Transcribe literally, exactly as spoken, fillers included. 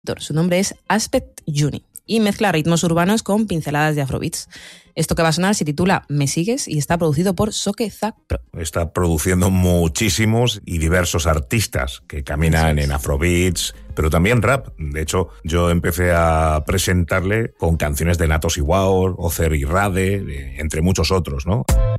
Su nombre es Aspect Juni y mezcla ritmos urbanos con pinceladas de afrobeats. Esto que va a sonar se titula Me Sigues y está producido por Soke Zak Pro. Está produciendo muchísimos y diversos artistas que caminan en afrobeats, pero también rap. De hecho, yo empecé a presentarle con canciones de Natos y Wow, Ozer y Rade, entre muchos otros, ¿no?